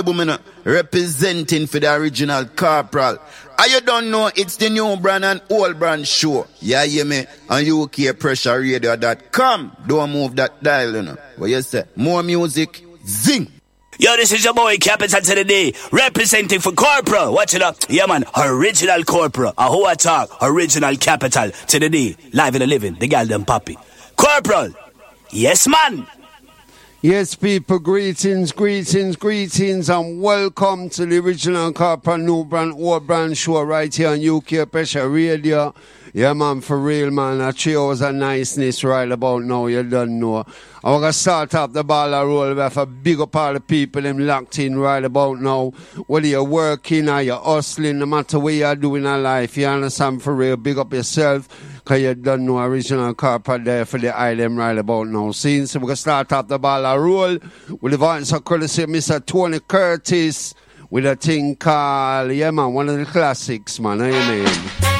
woman representing for the original Corporal. And you don't know it's the new brand and old brand show. Yeah, hear me? On UKPressureRadio.com. Don't move that dial, you know. What you say? More music, zing. Yo, this is your boy Capital to the day, representing for Corporal. Watch it up. Yeah, man, original Corporal. A who I talk, original Capital to the day. Live in the living, the gal them poppy. Corporal, yes, man. Yes, people, greetings, and welcome to the original Corporal New Brand, Old Brand show right here on UK Pressure Radio. Yeah, man, for real, man. A 3 hours of niceness right about now, you don't know. I'm going to start off the ball and roll. We have a big up all the people them locked in right about now. Whether you're working or you're hustling, no matter what you're doing in life, you understand, for real, big up yourself. Because you don't know original Corporal there for the item right about now. Since we're going to start off the ball and roll with the voice of courtesy of Mr. Tony Curtis with a thing called, yeah, man, one of the classics, man. Amen.